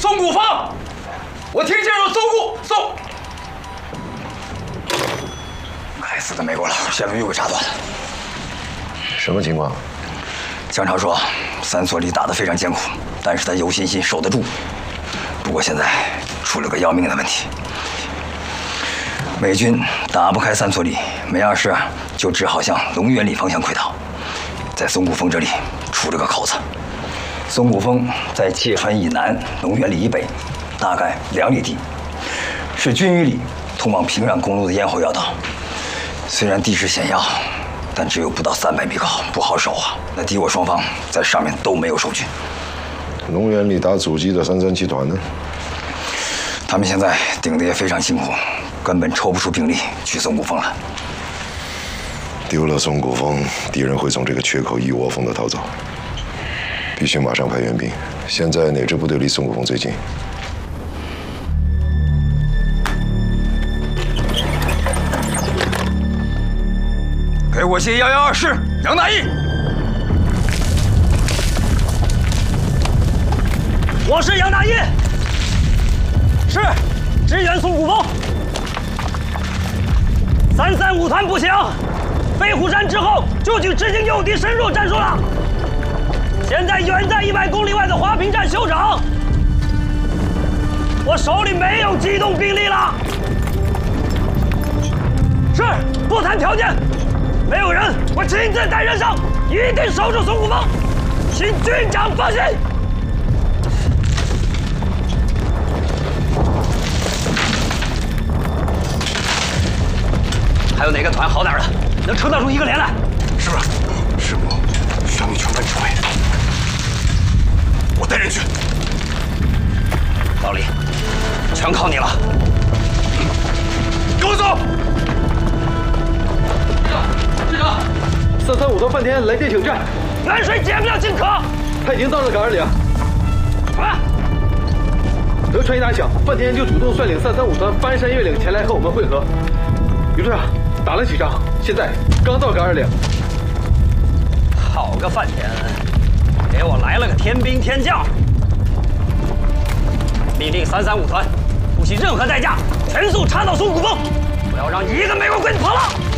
松骨峰，我听见有松。该死的美国佬，线路又给炸断了。 什么情况？ 江潮说，三所里打得非常艰苦，但是他有信心守得住。不过现在出了个要命的问题，美军打不开三所里，没二事就只好向龙源里方向溃逃。在松骨峰这里出了个口子。松骨峰在界川以南，龙源里以北，大概2里地，是军隅里通往平壤公路的咽喉要道。虽然地势险要，但只有不到300米高，不好守啊。那敌我双方在上面都没有守军。 龙源里打阻击的337团呢？ 他们现在顶得也非常辛苦，根本抽不出兵力去松骨峰了。 丢了松骨峰，敌人会从这个缺口一窝蜂的逃走。必须马上派援兵。现在哪支部队离松骨峰最近？ 给我接112师杨大义。 我是杨大义，是支援松骨峰。335团不行，飞虎山之后就去执行诱敌深入战术了。现在远在100公里外的华平站休整，我手里没有机动兵力了。是，不谈条件，没有人，我亲自带人上，一定守住松骨峰，请军长放心。还有哪个团好点的，能撑得出一个连来？ 是吧？师部需要你全班指挥，我带人去。 老李，全靠你了。 跟我走。 师长，335团半天来电请战， 远水解不了近渴。 他已经到了杆儿岭。 什么？ 德川一打响，半天就主动率领335团翻山越岭前来和我们会合。于队长，打了几仗，现在刚到杆儿岭。 好个范田，给我来了个天兵天将！命令335团，不惜任何代价，全速插到松骨峰，不要让一个美国鬼子跑了！